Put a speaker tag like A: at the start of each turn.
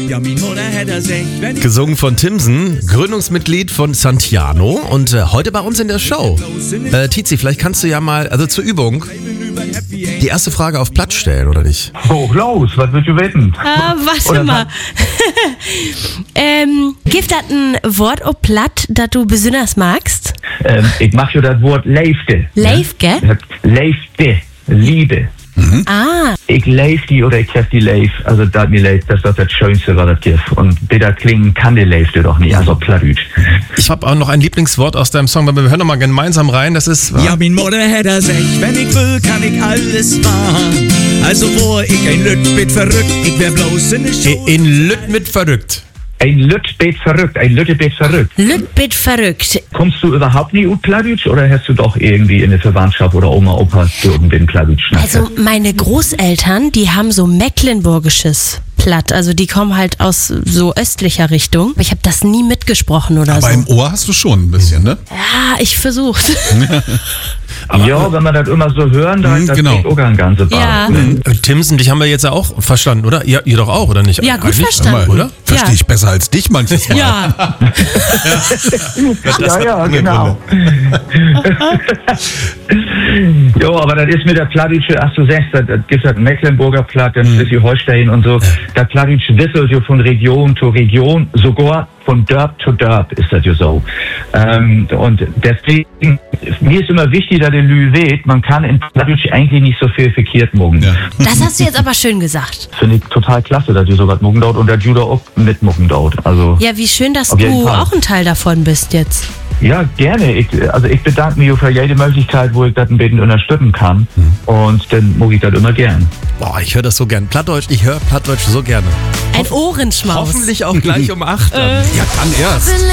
A: Ja, min Mutter hätte sich, wenn ich
B: Gesungen von Timson, Gründungsmitglied von Santiano und heute bei uns in der Show. Tizi, vielleicht kannst du ja mal, also zur Übung, die erste Frage auf Platt stellen, oder nicht?
C: Hoch los, was willst du wetten?
D: Warte
C: Oder
D: mal. Gibt das ein Wort auf Platt, das du besonders magst?
C: Ich mach schon das Wort Leifte.
D: Leifke?
C: Leifte, Liebe.
D: Ah,
C: Ich leif die oder ich hab die Leif, also da mir leif, das ist das Schönste, was das gibt. Und bitter klingen kann die Leifte doch nicht, also Plattdeutsch.
B: Ich habe auch noch ein Lieblingswort aus deinem Song, aber wir hören noch mal gemeinsam rein, das ist...
A: Ja, min Mutter hätte sich, wenn ich will, kann ich alles machen. Also wo ich ein Lütbit verrückt, ich wär bloß in der Show.
B: In Lütt mit verrückt.
C: Ein Lütbet verrückt, ein Lütbet verrückt.
D: Lütbit verrückt.
C: Kommst du überhaupt nie aus Plattdeutsch oder hast du doch irgendwie in der Verwandtschaft oder Oma, Opa irgendeinen Plattdeutsch?
D: Also meine Großeltern, die haben so mecklenburgisches Platt. Also die kommen halt aus so östlicher Richtung. Ich habe das nie mitgesprochen oder
E: Aber
D: so.
E: im Ohr hast du schon ein bisschen, ne?
D: Ja, ich versuch's.
C: Ja, wenn man das immer so hören, dann das
E: genau.
C: klingt auch ein ganze Bar.
D: Ja.
B: Timson, dich haben wir jetzt ja auch verstanden, oder? Ihr doch auch, oder nicht?
D: Ja, gut
B: Eigentlich?
D: verstanden.
B: Oder?
E: Verstehe
D: Ja.
E: ich besser als dich manches Mal.
D: Ja,
C: Ja, genau. Jo, aber das ist mit der Plattdeutsche, ach du sagst, das gibt halt Mecklenburger Platt, dann Schleswig-Holstein und so. Der Plattdeutsch wisselt ja von Region zu Region, sogar von Dörp zu Dörp ist das ja so. Und deswegen, mir ist immer wichtig, dass der Lü weht, man kann in Plattdeutsch eigentlich nicht so viel verkehrt mucken.
E: Ja.
D: das hast du jetzt aber schön gesagt.
C: Finde ich total klasse, dass du sowas mucken dort und der Judah auch mitmucken dort. Also,
D: Ja, wie schön, dass
C: Auf jeden
D: du
C: Fall.
D: auch ein Teil davon bist jetzt.
C: ja, gerne. Ich bedanke mich für jede Möglichkeit, wo ich das ein bisschen unterstützen kann. Und dann mucke ich das immer gern.
B: Boah, ich höre das so gern. Plattdeutsch, ich höre Plattdeutsch so gerne.
D: Ein Ohrenschmaus.
B: Hoffentlich auch gleich um 8.
E: Ja, dann erst.